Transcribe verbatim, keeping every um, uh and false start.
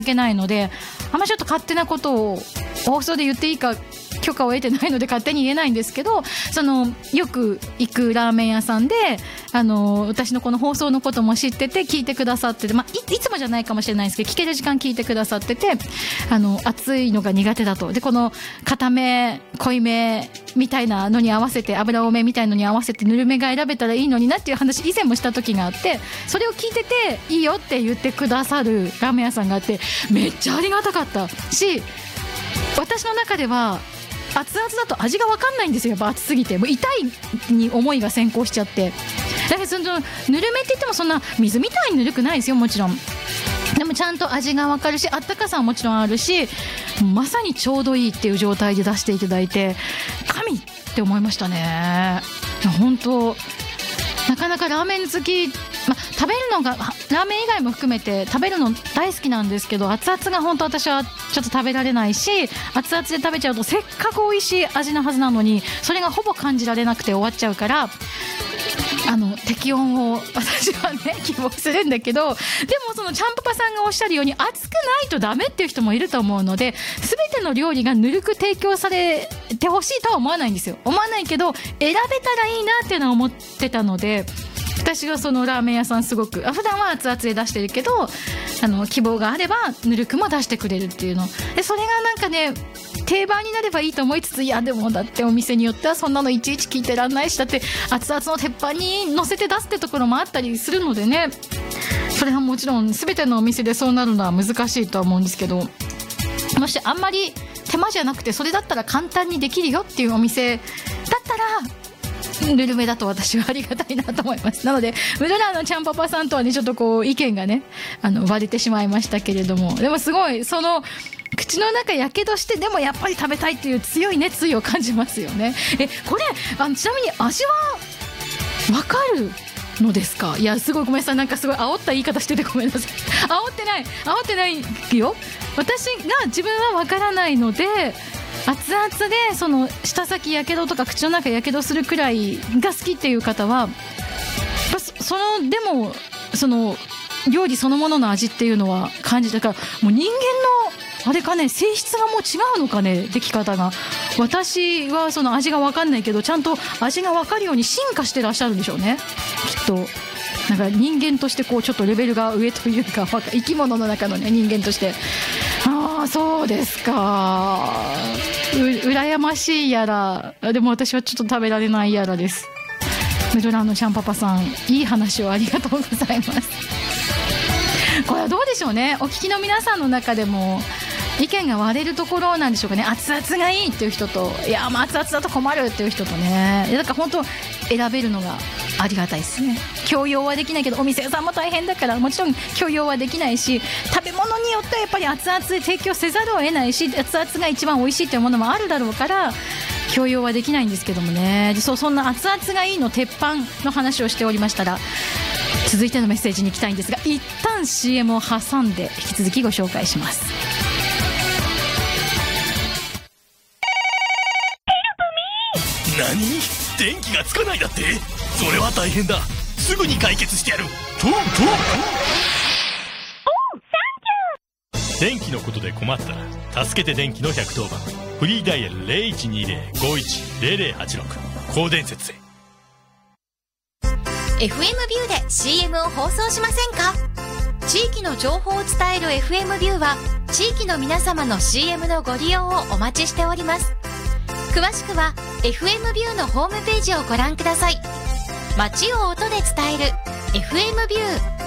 いけないので、あんまちょっと勝手なことを放送で言っていいか許可を得てないので勝手に言えないんですけど、そのよく行くラーメン屋さんで、あの私のこの放送のことも知ってて聞いてくださってて、まあ、い, いつもじゃないかもしれないんですけど聞ける時間聞いてくださってて、あの熱いのが苦手だと。でこの固め濃いめみたいなのに合わせて、油多めみたいのに合わせてぬるめが選べたらいいのになっていう話以前もした時があって、それを聞いてていいよって言ってくださるラーメン屋さんがあって、めっちゃありがたかったし、私の中では熱々だと味が分かんないんですよ。やっぱ熱すぎてもう痛いに思いが先行しちゃって、だからそのぬるめって言ってもそんな水みたいにぬるくないですよ、もちろん。でもちゃんと味が分かるし、あったかさはもちろんあるし、まさにちょうどいいっていう状態で出していただいて、神って思いましたね。本当なかなかラーメン好き、ま、食べるのがラーメン以外も含めて食べるの大好きなんですけど、熱々が本当私はちょっと食べられないし、熱々で食べちゃうとせっかく美味しい味のはずなのにそれがほぼ感じられなくて終わっちゃうから、あの適温を私はね希望するんだけど、でもそのちゃんパパさんがおっしゃるように熱くないとダメっていう人もいると思うので、全ての料理がぬるく提供されてほしいとは思わないんですよ。思わないけど選べたらいいなっていうのは思ってたので、私がそのラーメン屋さんすごく、普段は熱々で出してるけど、あの希望があればぬるくも出してくれるっていうので、それがなんかね定番になればいいと思いつつ、いやでもだってお店によってはそんなのいちいち聞いてらんないし、だって熱々の鉄板に乗せて出すってところもあったりするのでね、それはもちろん全てのお店でそうなるのは難しいとは思うんですけど、もしあんまり手間じゃなくてそれだったら簡単にできるよっていうお店だったらぬるめだと私はありがたいなと思います。なのでムルラーのちゃんパパさんとはねちょっとこう意見がねあの割れてしまいましたけれども、でもすごいその口の中やけどしてでもやっぱり食べたいっていう強い熱意を感じますよね。えこれあのちなみに味はわかるのですか？いやすごいごめんなさい、なんかすごい煽った言い方しててごめんなさい。煽ってない煽ってないよ。私が自分はわからないので、熱々でその舌先やけどとか口の中やけどするくらいが好きっていう方はそのでもその料理そのものの味っていうのは感じたから、もう人間のあれかね、性質がもう違うのかね、出来方が。私はその味が分かんないけどちゃんと味が分かるように進化してらっしゃるんでしょうね、きっと。なんか人間としてこうちょっとレベルが上というか、生き物の中のね人間として、ああそうですか、う羨ましいやら、でも私はちょっと食べられないやらです。ムドラーのちゃんパパさん、いい話をありがとうございます。これはどうでしょうね、お聞きの皆さんの中でも意見が割れるところなんでしょうかね。熱々がいいっていう人と、いや熱々だと困るっていう人とね、だから本当選べるのがありがたいですね。強要はできないけど、お店屋さんも大変だからもちろん強要はできないし、食べ物によってはやっぱり熱々で提供せざるを得ないし、熱々が一番美味しいっていうものもあるだろうから強要はできないんですけどもね。そう、そんな熱々がいいの鉄板の話をしておりましたら、続いてのメッセージに行きたいんですが、一旦 シーエム を挟んで引き続きご紹介します。 何？電気がつかないだって？それは大変だ。すぐに解決してやる。トントン。電気のことで困ったら助けて電気のひゃくとおばん、フリーダイヤル ゼロいちにゼロ ごいち ゼロゼロはちろく、高電節へ。 エフエム ビューで シーエム を放送しませんか？地域の情報を伝える エフエム ビューは地域の皆様の シーエム のご利用をお待ちしております。詳しくは エフエム ビューのホームページをご覧ください。街を音で伝える エフエム ビュー。